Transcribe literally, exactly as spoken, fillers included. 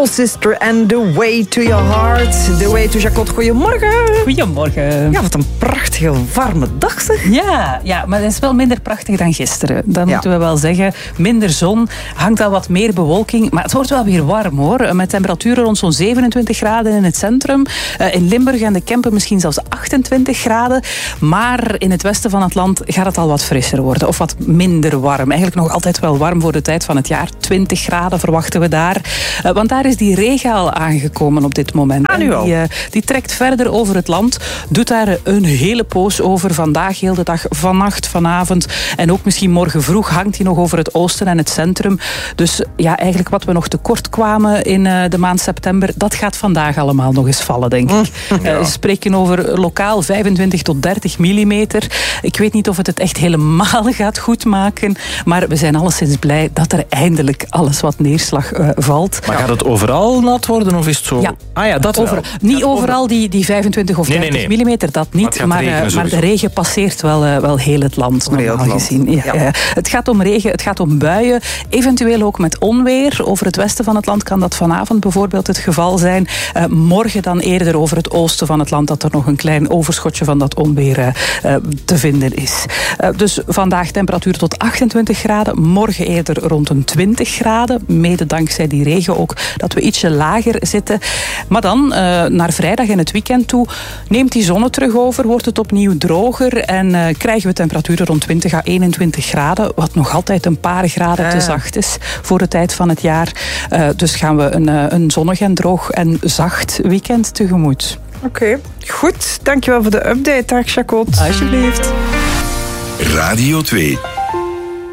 Soul Sister and The Way to Your Heart. The Way to Jacot, goedemorgen. Goedemorgen. Ja, wat een prachtige warme dag zeg. Ja, ja, maar het is wel minder prachtig dan gisteren. Dat ja. moeten we wel zeggen. Minder zon, hangt al wat meer bewolking. Maar het wordt wel weer warm hoor. Met temperaturen rond zo'n zevenentwintig graden in het centrum. Uh, in Limburg en de Kempen misschien zelfs achtentwintig graden. Maar in het westen van het land gaat het al wat frisser worden. Of wat minder warm. Eigenlijk nog altijd wel warm voor de tijd van het jaar. twintig graden verwachten we daar. Uh, want daar is die regen al aangekomen op dit moment. Ah, nu al. Die, uh, die trekt verder over het land. Doet daar een hele poos over. Vandaag heel de dag, vannacht, vanavond. En ook misschien morgen vroeg hangt hij nog over het oosten en het centrum. Dus ja, eigenlijk wat we nog tekort kwamen in uh, de maand september, dat gaat vandaag allemaal nog eens vallen, denk ik. Ja. Uh, we spreken over lokaal vijfentwintig tot dertig millimeter. Ik weet niet of het het echt helemaal gaat goedmaken. Maar we zijn alleszins blij dat er eindelijk alles wat neerslag uh, valt. Maar gaat het overal nat worden of is het zo? Ja. Ah ja, dat Over, wel. niet ja, overal over... die, die vijfentwintig of dertig nee, nee. millimeter, dat niet. Maar, maar, maar, uh, maar de regen passeert wel, uh, wel heel het land, Heel normaal het land. gezien. Ja, Ja. ja. Het gaat om regen, het gaat om buien. Eventueel ook met onweer. Over het westen van het land kan dat vanavond bijvoorbeeld het geval zijn. Uh, morgen dan eerder over het oosten van het land dat er nog een klein overschotje van dat onweer uh, uh, te vinden is. Uh, dus vandaag temperatuur tot achtentwintig graden. Morgen eerder rond een twintig graden. Mede dankzij die regen ook dat we ietsje lager zitten. Maar dan, uh, naar vrijdag en het weekend toe, neemt die zon terug over, wordt het opnieuw droger en uh, krijgen we temperaturen rond twintig à eenentwintig graden, wat nog altijd een paar graden te zacht is voor de tijd van het jaar. Uh, dus gaan we een, uh, een zonnig en droog en zacht weekend tegemoet. Oké, okay. Goed. Dankjewel voor de update. Dag Jacot. Alsjeblieft. Radio twee.